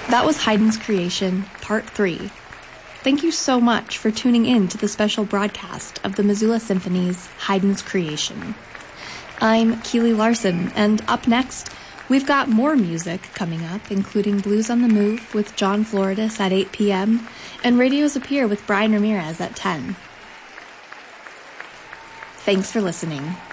That was Haydn's Creation, Part 3. Thank you so much for tuning in to the special broadcast of the Missoula Symphony's Haydn's Creation. I'm Keely Larson, and up next, we've got more music coming up, including Blues on the Move with John Floridis at 8 p.m. and Radios Appear with Brian Ramirez at 10. Thanks for listening.